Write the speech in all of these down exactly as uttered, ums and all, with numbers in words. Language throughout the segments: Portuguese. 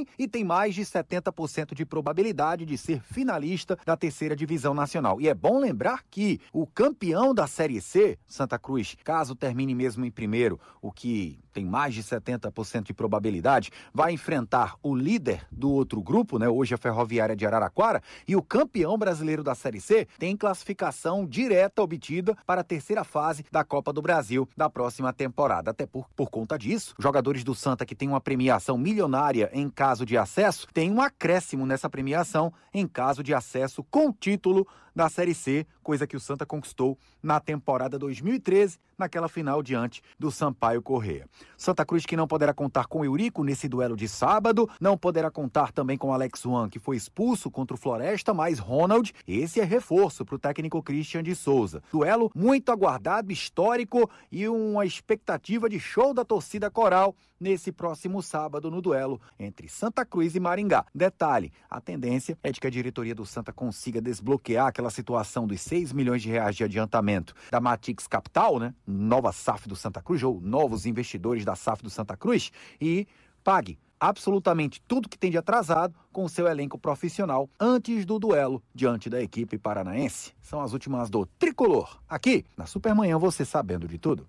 bem e tem mais de setenta por cento de probabilidade de ser finalista da terceira divisão nacional. E é bom lembrar que o campeão da Série C, Santa Cruz, caso termine mesmo em primeiro, o que tem mais de setenta por cento de probabilidade, vai enfrentar o líder do outro grupo, né, hoje a Ferroviária de Araraquara, e o campeão brasileiro da Série C tem classificação direta obtida para a terceira fase da Copa do Brasil da próxima temporada. Até por, por conta disso, jogadores do Santa que têm uma premiação milionária em caso de acesso, tem um acréscimo nessa premiação em caso de acesso com título da Série C, coisa que o Santa conquistou na temporada dois mil e treze, naquela final diante do Sampaio Corrêa. Santa Cruz que não poderá contar com Eurico nesse duelo de sábado, não poderá contar também com Alex Juan, que foi expulso contra o Floresta, mas Ronald, esse é reforço para o técnico Christian de Souza. Duelo muito aguardado, histórico e uma expectativa de show da torcida coral nesse próximo sábado no duelo entre Santa Cruz e Maringá. Detalhe, a tendência é de que a diretoria do Santa consiga desbloquear aquela situação dos seis milhões de reais de adiantamento da Matix Capital, né? Nova S A F do Santa Cruz, ou novos investidores da S A F do Santa Cruz, e pague absolutamente tudo que tem de atrasado com o seu elenco profissional antes do duelo diante da equipe paranaense. São as últimas do Tricolor. Aqui, na Supermanhã, você sabendo de tudo.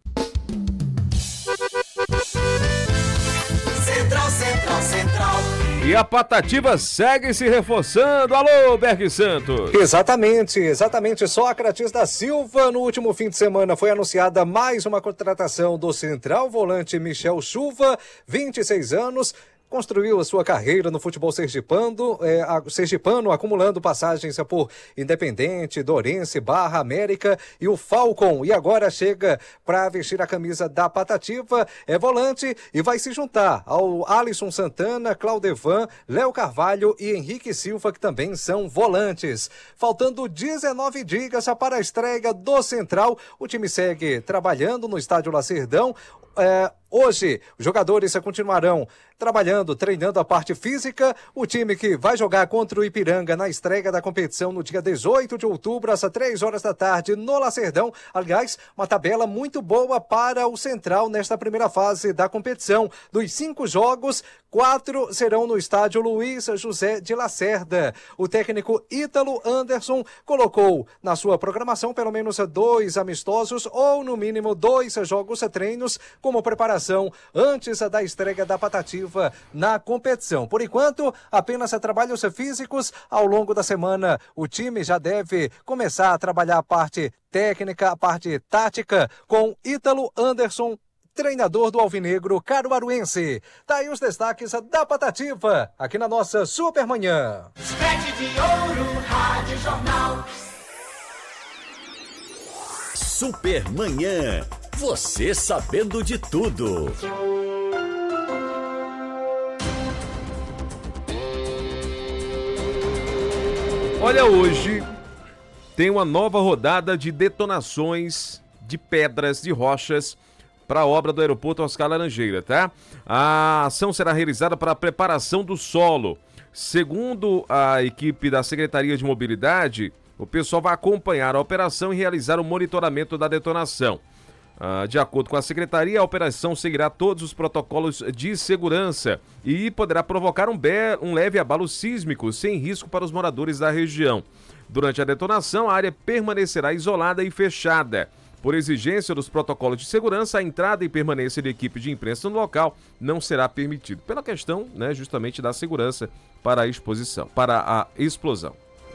Central, Central, Central. E a Patativa segue se reforçando. Alô, Berg Santos. Exatamente, exatamente. Sócrates da Silva. No último fim de semana foi anunciada mais uma contratação do central volante Michel Chuva, vinte e seis anos. Construiu a sua carreira no futebol sergipano, é, a, sergipano, acumulando passagens por Independente, Dourense, Barra, América e o Falcon. E agora chega para vestir a camisa da Patativa, é volante e vai se juntar ao Alisson Santana, Claudevan, Léo Carvalho e Henrique Silva, que também são volantes. Faltando dezenove dias para a estreia do Central, o time segue trabalhando no Estádio Lacerdão. É, hoje, os jogadores continuarão trabalhando, treinando a parte física. O time que vai jogar contra o Ipiranga na estreia da competição no dia dezoito de outubro, às três horas da tarde, no Lacerdão. Aliás, uma tabela muito boa para o Central nesta primeira fase da competição. Dos cinco jogos, quatro serão no estádio Luiz José de Lacerda. O técnico Ítalo Anderson colocou na sua programação pelo menos dois amistosos ou, no mínimo, dois jogos treinos como preparação antes da estreia da Patativa na competição. Por enquanto, apenas trabalhos físicos. Ao longo da semana, o time já deve começar a trabalhar a parte técnica, a parte tática com Ítalo Anderson, treinador do Alvinegro Caruaruense. Tá aí os destaques da Patativa, aqui na nossa Supermanhã. Sete de ouro, Rádio Jornal. Supermanhã. Você sabendo de tudo. Olha, hoje tem uma nova rodada de detonações de pedras, de rochas, para a obra do aeroporto Oscar Laranjeira, tá? A ação será realizada para a preparação do solo. Segundo a equipe da Secretaria de Mobilidade, o pessoal vai acompanhar a operação e realizar o monitoramento da detonação. Ah, de acordo com a Secretaria, a operação seguirá todos os protocolos de segurança e poderá provocar um, be- um leve abalo sísmico sem risco para os moradores da região. Durante a detonação, a área permanecerá isolada e fechada. Por exigência dos protocolos de segurança, a entrada e permanência de equipe de imprensa no local não será permitido, pela questão, né, justamente da segurança para a exposição, para a explosão.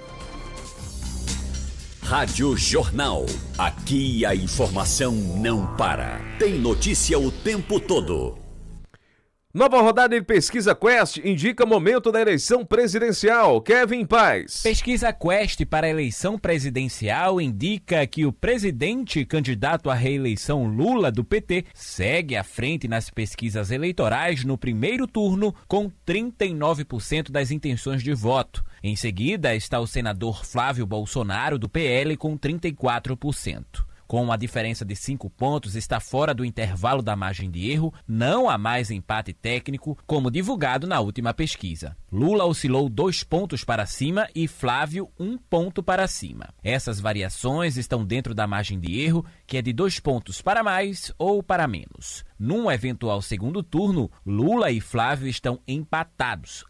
Rádio Jornal. Aqui a informação não para. Tem notícia o tempo todo. Nova rodada de Pesquisa Quest indica momento da eleição presidencial. Kevin Paz. Pesquisa Quest para a eleição presidencial indica que o presidente candidato à reeleição Lula do P T segue à frente nas pesquisas eleitorais no primeiro turno com trinta e nove por cento das intenções de voto. Em seguida está o senador Flávio Bolsonaro do P L com trinta e quatro por cento. Com uma diferença de cinco pontos, está fora do intervalo da margem de erro, não há mais empate técnico, como divulgado na última pesquisa. Lula oscilou dois pontos para cima e Flávio um ponto para cima. Essas variações estão dentro da margem de erro, que é de dois pontos para mais ou para menos. Num eventual segundo turno, Lula e Flávio estão empatados,